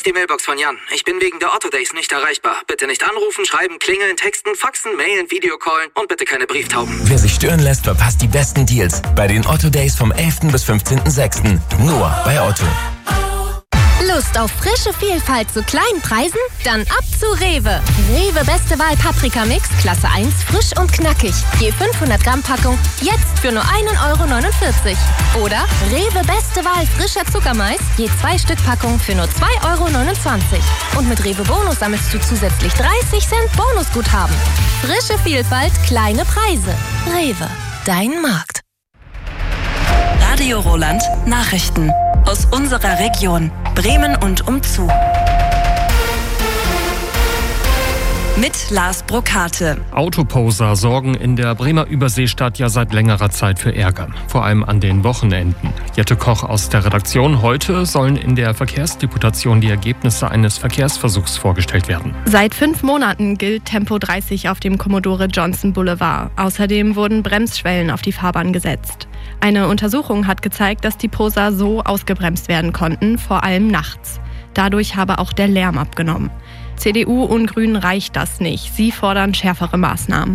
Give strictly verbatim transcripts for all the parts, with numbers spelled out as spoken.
die Mailbox von Jan. Ich bin wegen der Otto Days nicht erreichbar. Bitte nicht anrufen, schreiben, klingeln, texten, faxen, mailen, Videocallen und bitte keine Brieftauben. Wer sich stören lässt, verpasst die besten Deals bei den Otto Days vom elften bis fünfzehnten sechsten Nur bei Otto. Lust auf frische Vielfalt zu kleinen Preisen? Dann ab zu Rewe. Rewe Beste Wahl Paprika-Mix, Klasse eins, frisch und knackig. Je fünfhundert Gramm Packung, jetzt für nur ein Euro neunundvierzig. Oder Rewe Beste Wahl frischer Zuckermais, je zwei Stück Packung für nur zwei Euro neunundzwanzig. Und mit Rewe Bonus sammelst du zusätzlich dreißig Cent Bonusguthaben. Frische Vielfalt, kleine Preise. Rewe, dein Markt. Radio Roland Nachrichten aus unserer Region Bremen und umzu. Mit Lars Brokate. Autoposer sorgen in der Bremer Überseestadt ja seit längerer Zeit für Ärger, vor allem an den Wochenenden. Jette Koch aus der Redaktion. Heute sollen in der Verkehrsdeputation die Ergebnisse eines Verkehrsversuchs vorgestellt werden. Seit fünf Monaten gilt Tempo dreißig auf dem Commodore Johnson Boulevard. Außerdem wurden Bremsschwellen auf die Fahrbahn gesetzt. Eine Untersuchung hat gezeigt, dass die Poser so ausgebremst werden konnten, vor allem nachts. Dadurch habe auch der Lärm abgenommen. C D U und Grünen reicht das nicht. Sie fordern schärfere Maßnahmen.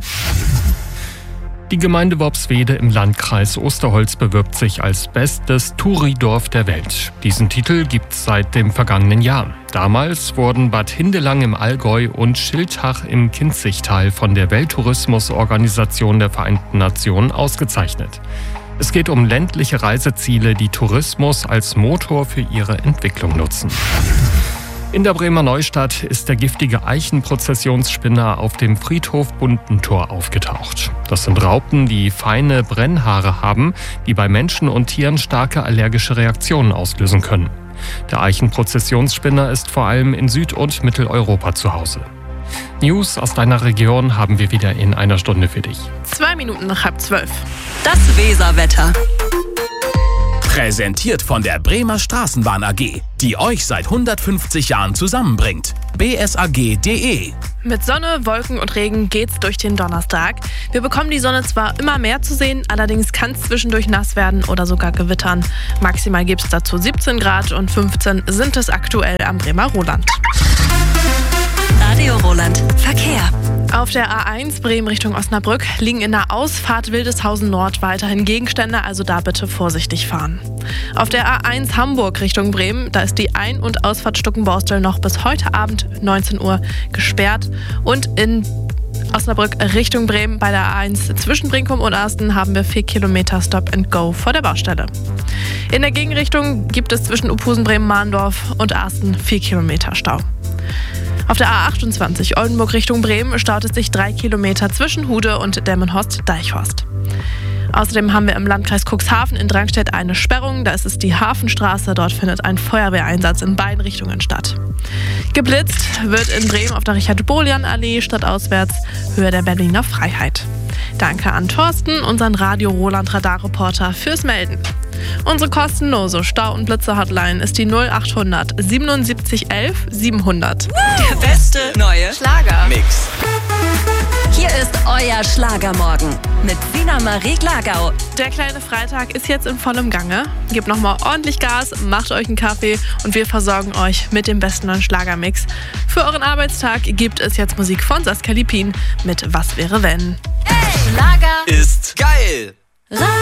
Die Gemeinde Worpswede im Landkreis Osterholz bewirbt sich als bestes Touridorf der Welt. Diesen Titel gibt es seit dem vergangenen Jahr. Damals wurden Bad Hindelang im Allgäu und Schiltach im Kinzigtal von der Welttourismusorganisation der Vereinten Nationen ausgezeichnet. Es geht um ländliche Reiseziele, die Tourismus als Motor für ihre Entwicklung nutzen. In der Bremer Neustadt ist der giftige Eichenprozessionsspinner auf dem Friedhof Buntentor aufgetaucht. Das sind Raupen, die feine Brennhaare haben, die bei Menschen und Tieren starke allergische Reaktionen auslösen können. Der Eichenprozessionsspinner ist vor allem in Süd- und Mitteleuropa zu Hause. News aus deiner Region haben wir wieder in einer Stunde für dich. Zwei Minuten nach halb zwölf. Das Weserwetter. Präsentiert von der Bremer Straßenbahn A G, die euch seit hundertfünfzig Jahren zusammenbringt. b s a g punkt d e. Mit Sonne, Wolken und Regen geht's durch den Donnerstag. Wir bekommen die Sonne zwar immer mehr zu sehen, allerdings kann es zwischendurch nass werden oder sogar gewittern. Maximal gibt's dazu siebzehn Grad und fünfzehn sind es aktuell am Bremer Roland. Radio Roland Verkehr. Auf der A eins Bremen Richtung Osnabrück liegen in der Ausfahrt Wildeshausen Nord weiterhin Gegenstände, also da bitte vorsichtig fahren. Auf der A eins Hamburg Richtung Bremen, da ist die Ein- und Ausfahrt Stuckenborstel noch bis heute Abend neunzehn Uhr gesperrt. Und in Osnabrück Richtung Bremen bei der A eins zwischen Brinkum und Arsten haben wir vier Kilometer Stop and Go vor der Baustelle. In der Gegenrichtung gibt es zwischen Uphusen, Bremen-Mahndorf und Arsten vier Kilometer Stau. Auf der A achtundzwanzig Oldenburg Richtung Bremen staut es sich drei Kilometer zwischen Hude und Delmenhorst-Deichhorst. Außerdem haben wir im Landkreis Cuxhaven in Drangstedt eine Sperrung. Da ist es die Hafenstraße. Dort findet ein Feuerwehreinsatz in beiden Richtungen statt. Geblitzt wird in Bremen auf der Richard-Bolian-Allee stadtauswärts Höhe der Berliner Freiheit. Danke an Thorsten, unseren Radio Roland Radarreporter, fürs Melden. Unsere kostenlose Stau- und Blitze-Hotline ist die null achthundert siebenundsiebzig elf siebenhundert. Der beste neue Schlager. Mix. Hier ist euer Schlagermorgen mit Sina Marie Glagau. Der kleine Freitag ist jetzt in vollem Gange. Gebt nochmal ordentlich Gas, macht euch einen Kaffee und wir versorgen euch mit dem besten neuen Schlagermix. Für euren Arbeitstag gibt es jetzt Musik von Saskia Lippin mit Was wäre wenn. Hey, Schlager Ist geil!